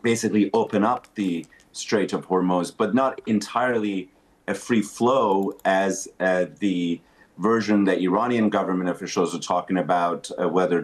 basically open up the Strait of Hormuz, but not entirely a free flow as the version that Iranian government officials are talking about, whether